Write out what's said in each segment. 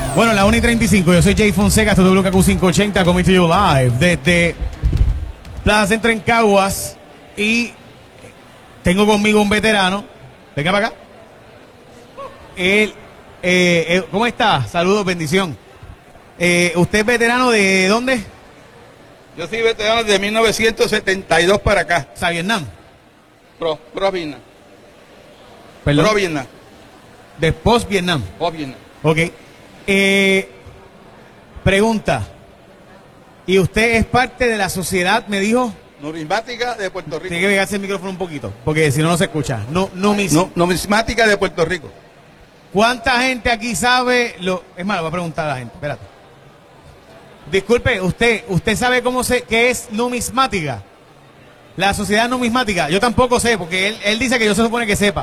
Bueno, la 1:35, yo soy Jay Fonseca, esto es WKQ 580, coming to you live desde Plaza Centro en Caguas y tengo conmigo un veterano. Venga para acá. ¿Cómo está? Saludos, bendición. ¿Usted es veterano de dónde? Yo soy veterano de 1972 para acá. O sea, Vietnam. Pro Vietnam. Perdón. Pro Vietnam. De post-Vietnam. Post Vietnam. Ok. Pregunta. ¿Y usted es parte de la sociedad, me dijo? Numismática de Puerto Rico. Tiene que pegarse el micrófono un poquito, porque si no, no se escucha. Numismática de Puerto Rico. ¿Cuánta gente aquí sabe lo...? Es malo, voy a preguntar a la gente, espérate. Disculpe, ¿usted sabe qué es numismática? La sociedad numismática. Yo tampoco sé, porque él dice que yo se supone que sepa.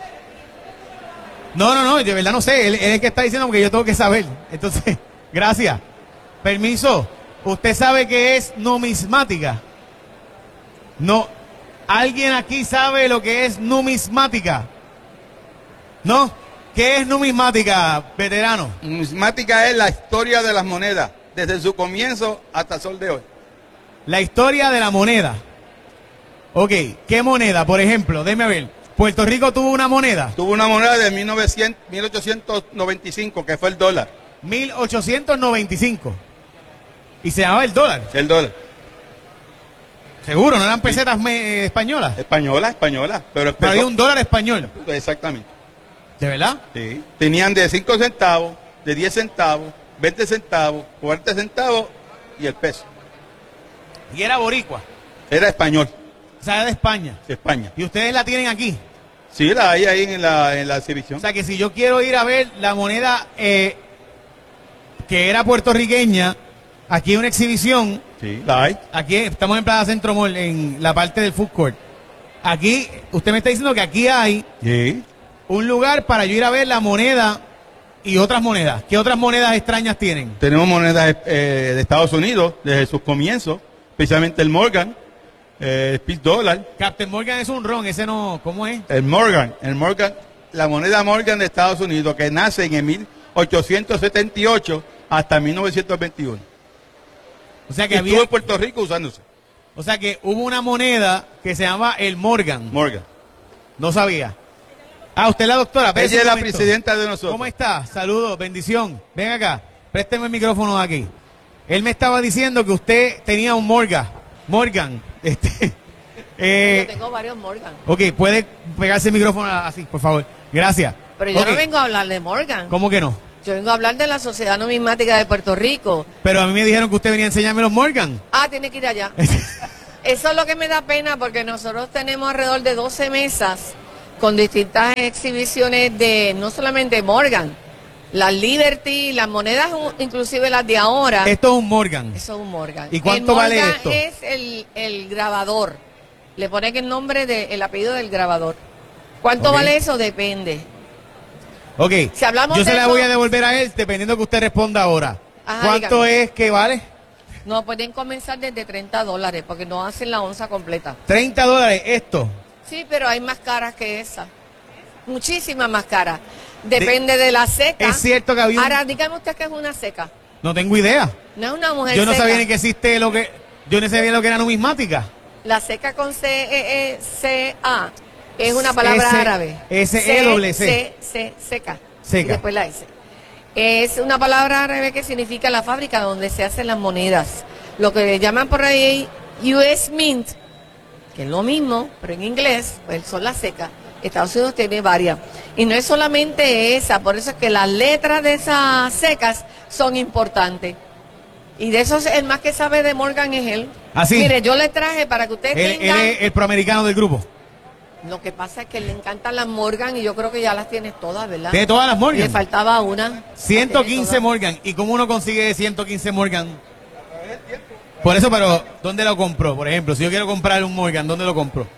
No, de verdad no sé. Él es el que está diciendo que yo tengo que saber. Entonces, gracias. Permiso. ¿Usted sabe qué es numismática? No. ¿Alguien aquí sabe lo que es numismática? ¿No? ¿Qué es numismática, veterano? Numismática es la historia de las monedas, desde su comienzo hasta el sol de hoy. La historia de la moneda. Ok, ¿qué moneda? Por ejemplo, déjeme ver. ¿Puerto Rico tuvo una moneda? Tuvo una moneda de 1895, que fue el dólar. 1895. Y se llamaba el dólar. El dólar. Seguro, no eran pesetas españolas. Española. Pero había un dólar español. Exactamente. ¿De verdad? Sí. Tenían de 5 centavos, de 10 centavos, 20 centavos, 40 centavos y el peso. Y era boricua. Era español. O sea, era de España. De España. ¿Y ustedes la tienen aquí? Sí, la hay ahí en la exhibición. O sea, que si yo quiero ir a ver la moneda que era puertorriqueña, aquí hay una exhibición. Sí, la hay. Aquí estamos en Plaza Centro Mall, en la parte del food court. Aquí, usted me está diciendo que aquí hay un lugar para yo ir a ver la moneda y otras monedas. ¿Qué otras monedas extrañas tienen? Tenemos monedas de Estados Unidos desde sus comienzos, especialmente el Morgan. Speed Dollar. Captain Morgan es un ron, ese no, ¿cómo es? El Morgan, la moneda Morgan de Estados Unidos, que nace en el 1878 hasta 1921. O sea que estuvo en Puerto Rico usándose. O sea que hubo una moneda que se llama el Morgan. Morgan. No sabía. Ah, usted es la doctora. Ella es la presidenta de nosotros. ¿Cómo está? Saludos, bendición. Ven acá, présteme el micrófono aquí. Él me estaba diciendo que usted tenía un Morgan. Yo tengo varios Morgan. Ok, puede pegarse el micrófono así, por favor. Gracias. Pero yo no vengo a hablar de Morgan. ¿Cómo que no? Yo vengo a hablar de la Sociedad Numismática de Puerto Rico. Pero a mí me dijeron que usted venía a enseñarme los Morgan. Ah, tiene que ir allá. Eso es lo que me da pena porque nosotros tenemos alrededor de 12 mesas con distintas exhibiciones de no solamente Morgan, las Liberty, las monedas, inclusive las de ahora. Esto es un Morgan. Eso es un Morgan. ¿Y cuánto vale esto? Es el grabador. Le ponen el nombre el apellido del grabador. ¿Cuánto vale eso? Depende. Ok. Si hablamos yo se de la eso, voy a devolver a él dependiendo de que usted responda ahora. Ajá, ¿Cuánto dígame. es que vale? No, pueden comenzar desde $30 porque no hacen la onza completa. $30 esto. Sí, pero hay más caras que esa. Muchísimas más caras. Depende de la seca. Es cierto que había... Ahora, dígame usted que es una seca. No tengo idea. No es una mujer Yo no seca. sabía ni que existe Yo no sabía lo que era numismática. La seca con C-E-E-C-A es una palabra árabe. S-E-C. Seca. Seca. Y después la S. Es una palabra árabe que significa la fábrica donde se hacen las monedas. Lo que le llaman por ahí US Mint, que es lo mismo, pero en inglés, pues son las secas. Estados Unidos tiene varias. Y no es solamente esa, por eso es que las letras de esas secas son importantes. Y de eso el más que sabe de Morgan es él. ¿Ah, sí? Mire, yo le traje para que ustedes tengan... Él es el proamericano del grupo. Lo que pasa es que le encantan las Morgan y yo creo que ya las tienes todas, ¿verdad? ¿Tiene todas las Morgan? Le faltaba una. 115 Morgan. ¿Y cómo uno consigue 115 Morgan? Por eso, pero ¿dónde lo compró? Por ejemplo, si yo quiero comprar un Morgan, ¿dónde lo compro?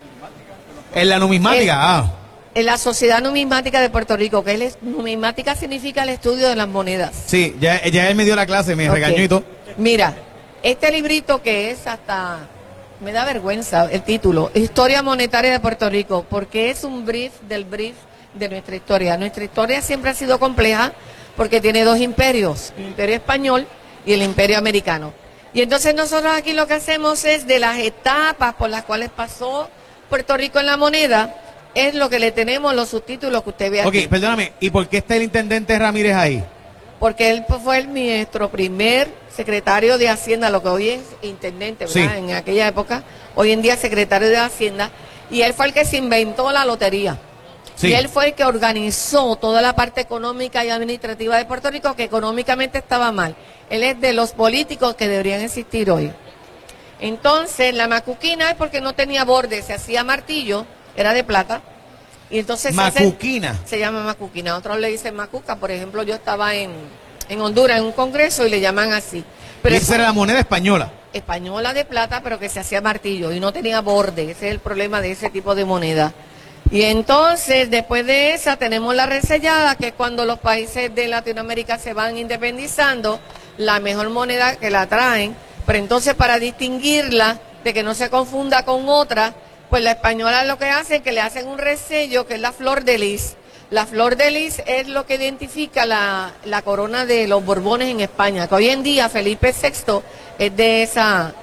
En la numismática. En la Sociedad Numismática de Puerto Rico, que numismática significa el estudio de las monedas. Sí, ya él me dio la clase, me regañó y todo. Mira, este librito que es hasta, me da vergüenza el título, Historia Monetaria de Puerto Rico, porque es un brief de nuestra historia. Nuestra historia siempre ha sido compleja porque tiene dos imperios, el imperio español y el imperio americano. Y entonces nosotros aquí lo que hacemos es de las etapas por las cuales pasó Puerto Rico en la moneda, es lo que le tenemos los subtítulos que usted ve aquí. Ok, perdóname, ¿y por qué está el intendente Ramírez ahí? Porque él fue nuestro primer secretario de Hacienda, lo que hoy es intendente, ¿verdad? Sí. En aquella época, hoy en día secretario de Hacienda, y él fue el que se inventó la lotería. Sí. Y él fue el que organizó toda la parte económica y administrativa de Puerto Rico, que económicamente estaba mal. Él es de los políticos que deberían existir hoy. Entonces, la macuquina es porque no tenía borde, se hacía martillo, era de plata. Y entonces Macuquina. se llama macuquina. Otros le dicen macuca. Por ejemplo, yo estaba en Honduras en un congreso y le llaman así. Pero Y esa era la moneda española. española de plata, pero que se hacía martillo y no tenía borde. Ese es el problema de ese tipo de moneda. Y entonces, después de esa, tenemos la resellada, que es cuando los países de Latinoamérica se van independizando, la mejor moneda que la traen. Pero entonces, para distinguirla, de que no se confunda con otra, pues la española lo que hace es que le hacen un resello, que es la flor de lis. La flor de lis es lo que identifica la corona de los Borbones en España, que hoy en día Felipe VI es de esa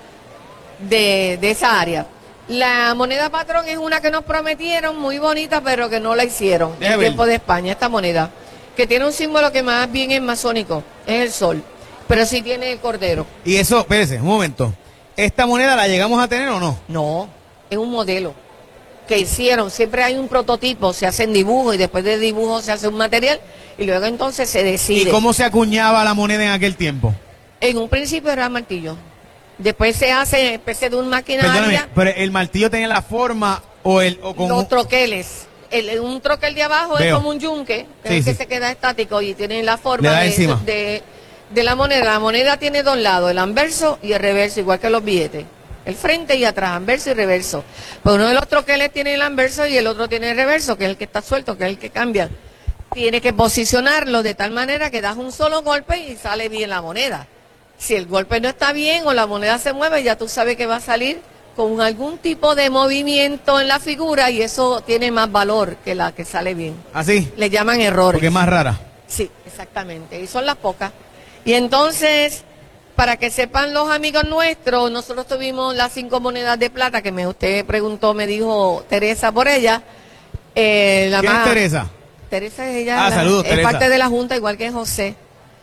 área. La moneda patrón es una que nos prometieron, muy bonita, pero que no la hicieron en el tiempo de España, esta moneda, que tiene un símbolo que más bien es masónico, es el sol, pero sí tiene el cordero. Y eso, espérese, un momento. ¿Esta moneda la llegamos a tener o no? No, es un modelo que hicieron, siempre hay un prototipo, se hacen dibujos y después de dibujos se hace un material y luego entonces se decide. ¿Y cómo se acuñaba la moneda en aquel tiempo? En un principio era martillo, después se hace especie de un maquinaria. Perdóname, pero el martillo tenía la forma o con Los troqueles. Un troquel de abajo Veo. es como un yunque, que Sí, es el que sí. se queda estático y tiene la Le forma da encima. de la moneda. La moneda tiene dos lados, el anverso y el reverso, igual que los billetes. El frente y atrás, anverso y reverso. Pues uno de los troqueles tiene el anverso y el otro tiene el reverso, que es el que está suelto, que es el que cambia. Tiene que posicionarlo de tal manera que das un solo golpe y sale bien la moneda. Si el golpe no está bien o la moneda se mueve, ya tú sabes que va a salir con algún tipo de movimiento en la figura y eso tiene más valor que la que sale bien. así, Le llaman errores. porque es más rara. Sí, exactamente. Y son las pocas. Y entonces, para que sepan los amigos nuestros, nosotros tuvimos las 5 monedas de plata que usted preguntó, me dijo Teresa por ella. La ¿Quién es más- Teresa? Teresa es ella. Ah, saludos, es Teresa. parte de la Junta, igual que José.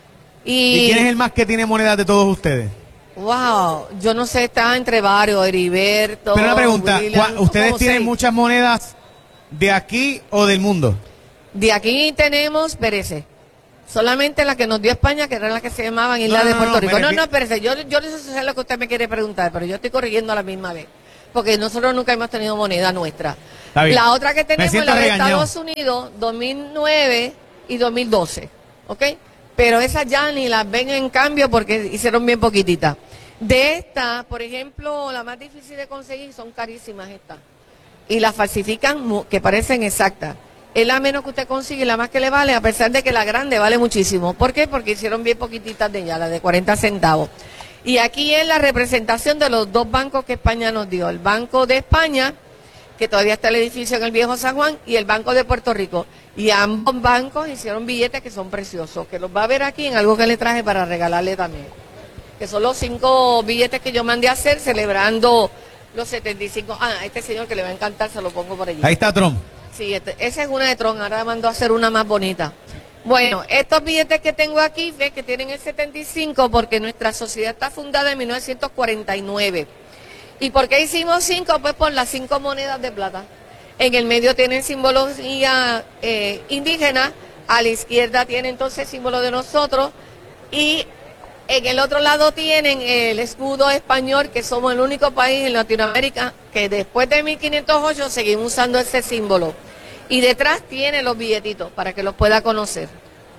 ¿Y quién es el más que tiene monedas de todos ustedes? Wow, yo no sé, está entre varios, Heriberto. Pero una pregunta, William, ¿ustedes como tienen 6. muchas monedas de aquí o del mundo? De aquí tenemos, espérese, solamente la que nos dio España, que eran las que se llamaban Islas de Puerto Rico. No, espérese, yo no sé lo que usted me quiere preguntar, pero yo estoy corrigiendo a la misma vez. Porque nosotros nunca hemos tenido moneda nuestra. Está bien. La otra que tenemos es siento la de regañado. Estados Unidos, 2009 y 2012. ¿Ok? Pero esas ya ni las ven en cambio porque hicieron bien poquititas. De estas, por ejemplo, la más difícil de conseguir son carísimas estas. Y las falsifican que parecen exactas. Es la menos que usted consigue, la más que le vale, a pesar de que la grande vale muchísimo. ¿Por qué? Porque hicieron bien poquititas de ella, la de 40 centavos. Y aquí es la representación de los dos bancos que España nos dio. El Banco de España, que todavía está el edificio en el Viejo San Juan, y el Banco de Puerto Rico. Y ambos bancos hicieron billetes que son preciosos, que los va a ver aquí en algo que le traje para regalarle también. Que son los 5 billetes que yo mandé a hacer celebrando los 75. Ah, este señor que le va a encantar, se lo pongo por allí. Ahí está Trump. Sí, esa es una de Tron, ahora mando a hacer una más bonita. Bueno, estos billetes que tengo aquí, ves que tienen el 75 porque nuestra sociedad está fundada en 1949. ¿Y por qué hicimos 5? Pues por las 5 monedas de plata. En el medio tienen simbología indígena, a la izquierda tiene entonces símbolo de nosotros y en el otro lado tienen el escudo español, que somos el único país en Latinoamérica que después de 1508 seguimos usando ese símbolo. Y detrás tiene los billetitos para que los pueda conocer.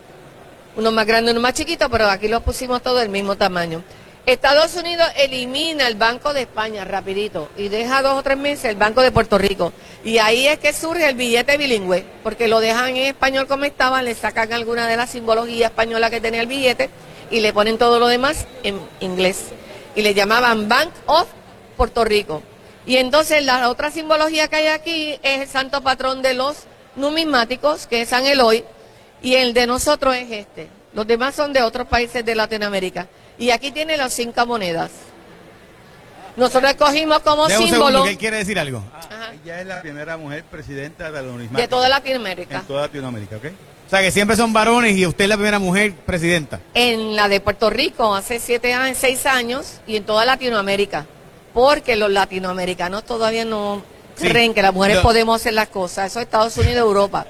Uno más grande, uno más chiquito, pero aquí los pusimos todos del mismo tamaño. Estados Unidos elimina el Banco de España rapidito y deja 2 o 3 meses el Banco de Puerto Rico. Y ahí es que surge el billete bilingüe, porque lo dejan en español como estaba, le sacan alguna de la simbología española que tenía el billete y le ponen todo lo demás en inglés. Y le llamaban Bank of Puerto Rico. Y entonces la otra simbología que hay aquí es el santo patrón de los numismáticos, que es San Eloy, y el de nosotros es este. Los demás son de otros países de Latinoamérica. Y aquí tiene las 5 monedas. Nosotros escogimos como Deja un símbolo segundo, que él quiere decir algo. Ajá, Ella es la primera mujer presidenta de la numismática. de toda Latinoamérica. En toda Latinoamérica, ¿ok? O sea, que siempre son varones y usted es la primera mujer presidenta. En la de Puerto Rico hace 6 años y en toda Latinoamérica. Porque los latinoamericanos todavía no Sí. creen que las mujeres Yo- podemos hacer las cosas. Eso es Estados Unidos, Europa.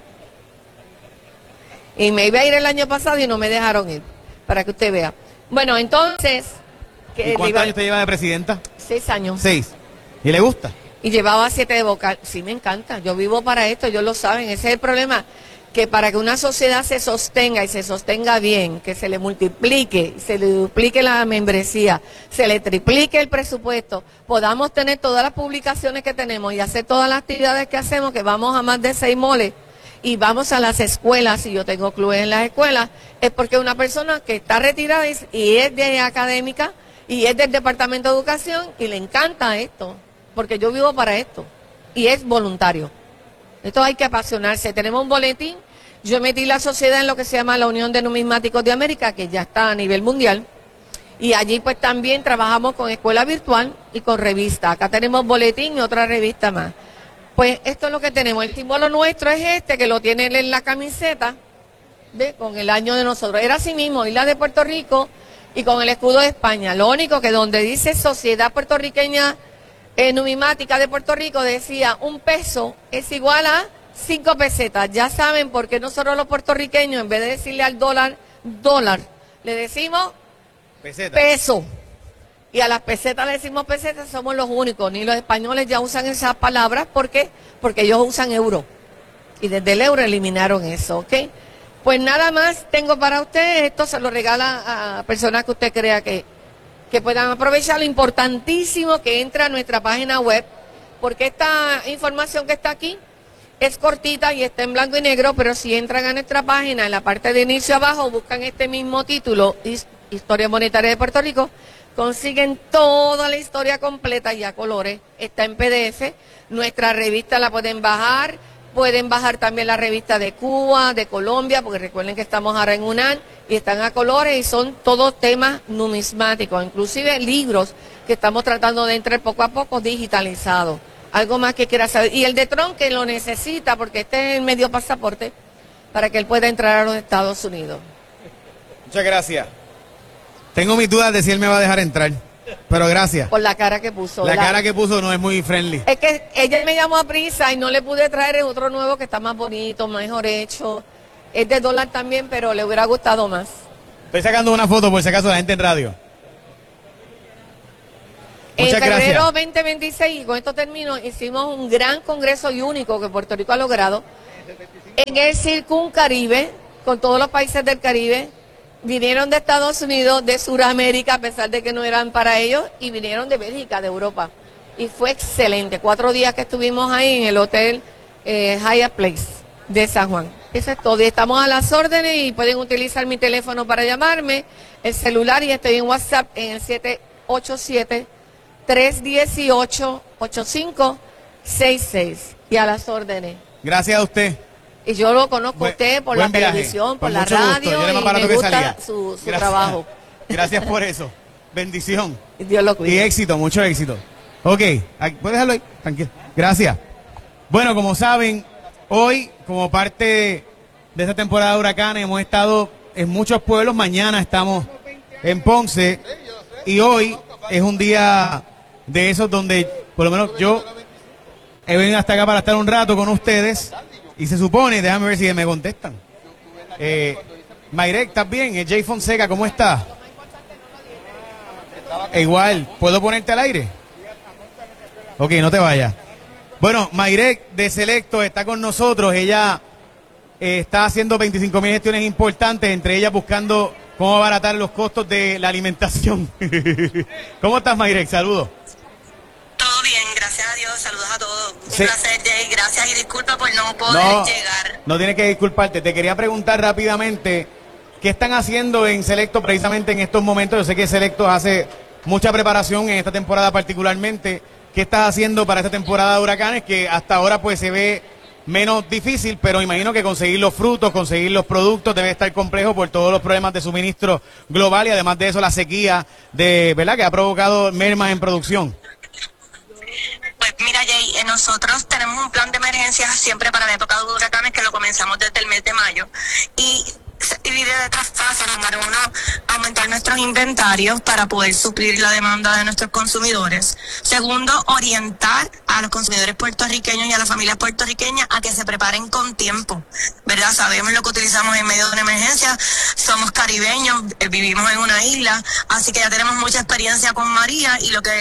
Y me iba a ir el año pasado y no me dejaron ir, para que usted vea. Bueno, entonces... ¿Y cuántos años usted lleva de presidenta? 6 años. 6. ¿Y le gusta? Y llevaba 7 de vocal. Sí, me encanta. Yo vivo para esto, ellos lo saben. Ese es el problema. Que para que una sociedad se sostenga y se sostenga bien, que se le multiplique, se le duplique la membresía, se le triplique el presupuesto, podamos tener todas las publicaciones que tenemos y hacer todas las actividades que hacemos, que vamos a más de 6 moles y vamos a las escuelas, y yo tengo clubes en las escuelas, es porque una persona que está retirada y es de académica y es del Departamento de Educación y le encanta esto, porque yo vivo para esto y es voluntario. Esto hay que apasionarse. Tenemos un boletín. Yo metí la sociedad en lo que se llama la Unión de Numismáticos de América, que ya está a nivel mundial. Y allí pues también trabajamos con escuela virtual y con revista. Acá tenemos boletín y otra revista más. Pues esto es lo que tenemos. El símbolo nuestro es este, que lo tiene él en la camiseta, ¿ve? Con el año de nosotros. Era así mismo, Isla de Puerto Rico y con el escudo de España. Lo único que donde dice Sociedad Puertorriqueña Numismática de Puerto Rico decía 1 peso es igual a 5 pesetas. Ya saben por qué nosotros los puertorriqueños, en vez de decirle al dólar, le decimos Peseta. peso. Y a las pesetas le decimos pesetas, somos los únicos. Ni los españoles ya usan esas palabras. ¿Por qué? Porque ellos usan euro. Y desde el euro eliminaron eso, ¿ok? Pues nada más tengo para ustedes. Esto se lo regala a personas que usted crea que puedan aprovechar. Lo importantísimo que entra a nuestra página web, porque esta información que está aquí es cortita y está en blanco y negro, pero si entran a nuestra página, en la parte de inicio abajo, buscan este mismo título, Historia Monetaria de Puerto Rico, consiguen toda la historia completa y a colores. Está en PDF. Nuestra revista la pueden bajar también la revista de Cuba, de Colombia, porque recuerden que estamos ahora en UNAM, y están a colores y son todos temas numismáticos, inclusive libros que estamos tratando de entrar poco a poco digitalizados. Algo más que quiera saber. Y el de Trump, que lo necesita, porque este es el medio pasaporte para que él pueda entrar a los Estados Unidos. Muchas gracias. Tengo mis dudas de si él me va a dejar entrar, pero gracias. Por la cara que puso. La cara que puso no es muy friendly. Es que ella me llamó a prisa y no le pude traer otro nuevo que está más bonito, mejor hecho. Es de dólar también, pero le hubiera gustado más. Estoy sacando una foto por si acaso la gente en radio. Muchas En febrero gracias. 2026, y con esto termino, hicimos un gran congreso y único que Puerto Rico ha logrado en el Circuncaribe, con todos los países del Caribe. Vinieron de Estados Unidos, de Sudamérica, a pesar de que no eran para ellos, y vinieron de Bélgica, de Europa. Y fue excelente. 4 días que estuvimos ahí en el hotel Hyatt Place de San Juan. Eso es todo. Y estamos a las órdenes y pueden utilizar mi teléfono para llamarme, el celular, y estoy en WhatsApp en el 787-318-8566. Y a las órdenes. Gracias a usted. Y yo lo conozco a Buen- usted por la buen viaje. televisión, por Con la mucho gusto. radio, Yo era más y barato me que gusta salía. su Gracias. trabajo. Gracias por eso. Bendición. Y Dios lo Y cuide. éxito, mucho éxito. Ok, puedes dejarlo ahí, tranquilo. Gracias. Bueno, como saben, hoy, como parte de esta temporada de huracanes, hemos estado en muchos pueblos. Mañana estamos en Ponce. Y hoy es un día de esos donde, por lo menos yo, he venido hasta acá para estar un rato con ustedes. Y se supone, déjame ver si me contestan. Mayrek, ¿estás bien? Jay Fonseca, ¿cómo estás? Igual, ¿puedo ponerte al aire? Ok, no te vayas. Bueno, Mayrek de Selecto está con nosotros. Ella está haciendo 25,000 gestiones importantes, entre ellas buscando cómo abaratar los costos de la alimentación. ¿Cómo estás, Mayrek? Saludos. Todo bien, gracias a Dios, saludos a todos. Un Sí. placer, Jay, gracias y disculpa por no poder llegar. No tienes que disculparte. Te quería preguntar rápidamente, ¿qué están haciendo en Selecto precisamente en estos momentos? Yo sé que Selecto hace mucha preparación en esta temporada particularmente. ¿Qué estás haciendo para esta temporada de huracanes que hasta ahora pues se ve menos difícil, pero imagino que conseguir los frutos, conseguir los productos debe estar complejo por todos los problemas de suministro global y además de eso la sequía ¿verdad? Que ha provocado mermas en producción. Pues mira, Jay, nosotros tenemos un plan de emergencia siempre para la época de huracanes que lo comenzamos desde el mes de mayo y se divide de tres fases. Número uno, aumentar nuestros inventarios para poder suplir la demanda de nuestros consumidores. Segundo, orientar a los consumidores puertorriqueños y a las familias puertorriqueñas a que se preparen con tiempo, ¿verdad? Sabemos lo que utilizamos en medio de una emergencia, somos caribeños, vivimos en una isla, así que ya tenemos mucha experiencia con María y lo que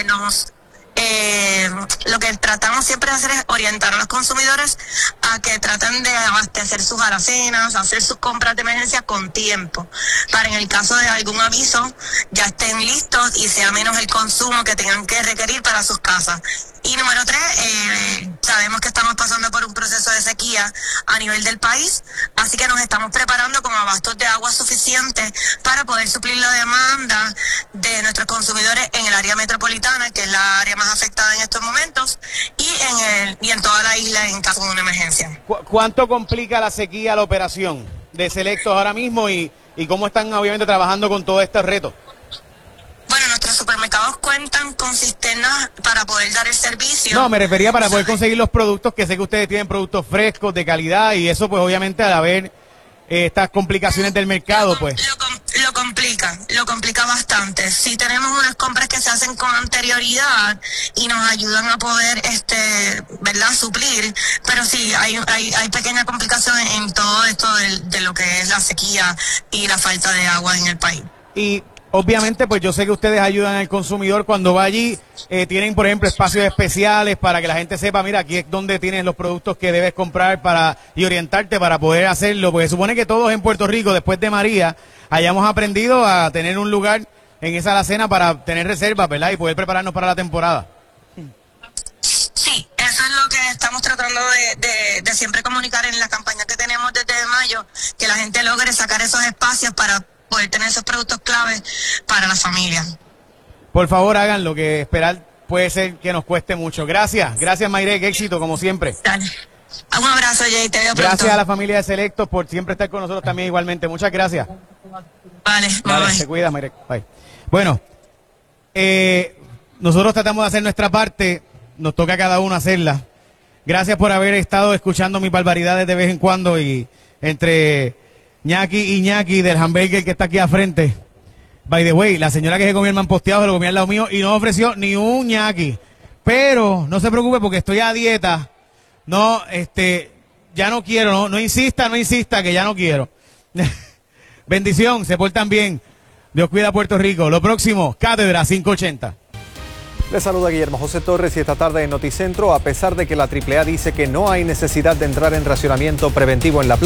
tratamos siempre de hacer es orientar a los consumidores a que traten de abastecer sus alacenas, hacer sus compras de emergencia con tiempo, para en el caso de algún aviso ya estén listos y sea menos el consumo que tengan que requerir para sus casas. Y número tres, sabemos que estamos pasando por un proceso de sequía a nivel del país, así que nos estamos preparando con abastos de agua suficientes para poder suplir la demanda de nuestros consumidores en el área metropolitana, que es la área más afectada en estos momentos, y en toda la isla en caso de una emergencia. ¿Cuánto complica la sequía la operación de Selectos ahora mismo y cómo están obviamente trabajando con todos estos retos? Bueno, nuestros supermercados cuentan con cisternas para poder dar el servicio. No, me refería para poder conseguir los productos, que sé que ustedes tienen productos frescos, de calidad, y eso pues obviamente al haber estas complicaciones del mercado, pues. Lo complica bastante. Sí tenemos unas compras que se hacen con anterioridad y nos ayudan a poder, ¿verdad?, suplir, pero sí, hay pequeñas complicaciones en todo esto de lo que es la sequía y la falta de agua en el país. Y obviamente, pues yo sé que ustedes ayudan al consumidor cuando va allí, tienen por ejemplo espacios especiales para que la gente sepa, mira, aquí es donde tienes los productos que debes comprar y orientarte para poder hacerlo, porque supone que todos en Puerto Rico, después de María, hayamos aprendido a tener un lugar en esa alacena para tener reservas, ¿verdad? Y poder prepararnos para la temporada. Sí, eso es lo que estamos tratando de siempre comunicar en la campaña que tenemos desde mayo, que la gente logre sacar esos espacios para poder tener esos productos claves para la familia. Por favor, hagan lo que esperar puede ser que nos cueste mucho. Gracias, Mayre, que éxito como siempre. Dale. Un abrazo, Jay, te veo pronto. Gracias a la familia de Selectos por siempre estar con nosotros también igualmente. Muchas gracias. Vale, te cuidas, Mayre. Bye. Bueno, nosotros tratamos de hacer nuestra parte, nos toca a cada uno hacerla. Gracias por haber estado escuchando mis barbaridades de vez en cuando y entre Ñaki y Ñaki del hamburger que está aquí al frente. By the way, la señora que se comió el manposteado se lo comía al lado mío y no ofreció ni un Ñaki. Pero no se preocupe porque estoy a dieta. No, ya no quiero, no insista, que ya no quiero. Bendición, se portan bien. Dios cuida a Puerto Rico. Lo próximo, Cátedra 580. Les saluda Guillermo José Torres y esta tarde en Noticentro, a pesar de que la AAA dice que no hay necesidad de entrar en racionamiento preventivo en la playa.